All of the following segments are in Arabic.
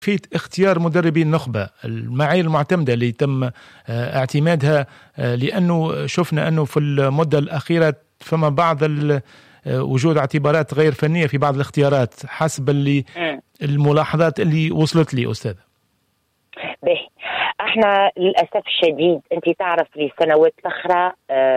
في اختيار مدربين نخبة، المعايير المعتمدة اللي تم اعتمادها، لأنه شفنا أنه في المدة الأخيرة فما بعض وجود اعتبارات غير فنية في بعض الاختيارات حسب الملاحظات اللي وصلت لي أستاذ. به احنا للأسف الشديد انت تعرف في سنوات الأخرى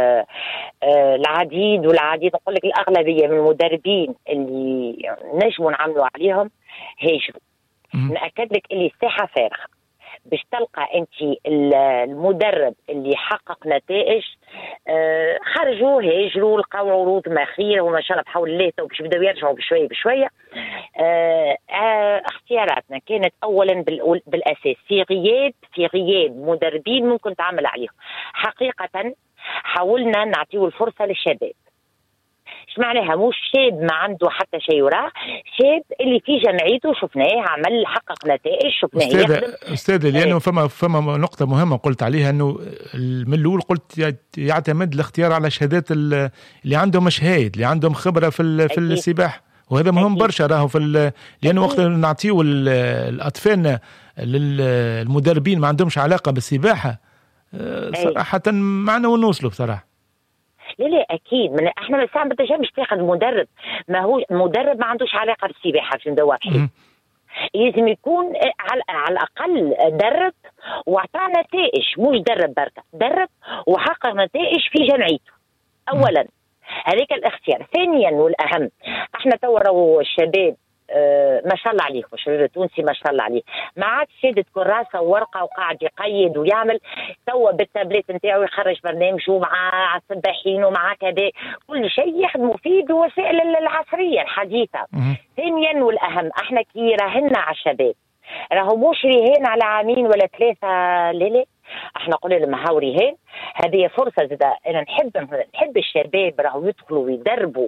العديد نقول لك الأغلبية من المدربين اللي نجموا نعملوا عليهم هاجروا. نأكد لك اللي الساحة فارغة باش تلقى انت المدرب اللي حقق نتائج. خرجوا هاجروا لقاو عروض خير وما شاء الله بحول الله تو باش بداو يرجعوا بشويه بشويه. اختياراتنا كانت اولا بالاساس في غياب مدربين ممكن تعمل عليهم. حقيقه حاولنا نعطيو الفرصه للشباب. ايش معناها؟ مش شاب ما عنده حتى شيء وراه، شاب اللي في جمعيته شفناه عمل حقق نتائج، شفناه أستاذ لأنه فما نقطة مهمة قلت عليها، أنه من الأول قلت يعتمد الاختيار على شهادات اللي عندهم شهايد، اللي عندهم خبرة في السباحة، وهذا مهم برشا راهو لأنه وقت نعطيه الأطفال للمدربين ما عندهمش علاقة بالسباحة صراحة معنا ونوصلوا بصراحة. لا اكيد احنا ما ساعه مش تاخذ مدرب، ما هو مدرب ما عندوش علاقه بالسباحه في ندوات فيه. لازم يكون على الاقل درب واعطى نتائج، مش درب بركه، درب وحقق نتائج في جمعيته. اولا هذيك الاختيار. ثانيا والاهم، احنا تو الشباب ما شاء الله عليكم، الشباب التونسي ما شاء الله عليه ما عادش شادد كراسه وورقه وقاعد يقيد ويعمل توا بالتابلت نتاعو يخرج برنامجه مع السباحين ومع كذا، كل شيء يخدموا فيه بوسائل العصريه الحديثه. ثانيا والاهم، احنا كي راهنا على الشباب راهو مش رهان على عامين ولا ثلاثه، لا احنا قلنا لهم هاو رهان، هذه فرصه زاد. انا نحب الشباب راهو يدخلوا ويدربوا،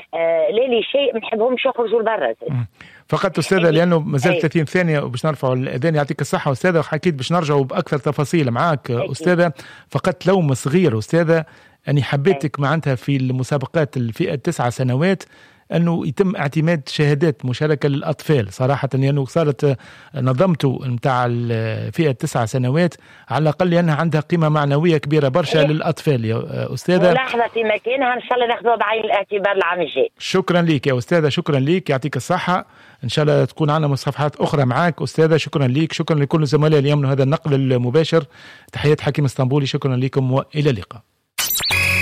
لا شيء ما نحبهمش يخرجوا لبرا. فقط أستاذة لأنه مازال 30 ثانية باش نرفعوا الأذان. يعطيك الصحة أستاذة، وحكيت باش نرجعوا بأكثر تفاصيل معاك أستاذة. فقط لوم صغير أستاذة، أني حبيتك معناتها في المسابقات الفئة 9 سنوات أنه يتم اعتماد شهادات مشاركة للأطفال صراحة، لأنه صارت نظمته متاع الفئة 9 سنوات على الأقل لأنها عندها قيمة معنوية كبيرة برشا للأطفال يا أستاذة. لحظة في مكانها إن شاء الله ناخذها بعين الاعتبار العام الجاي. شكرا لك يا أستاذة، شكرا لك، يعطيك الصحة. إن شاء الله تكون عنا صفحات أخرى معاك أستاذة. شكرا لك، شكرا لكل الزملاء اليوم من هذا النقل المباشر. تحيات حكيم اسطنبولي، شكرا لكم وإلى اللقاء.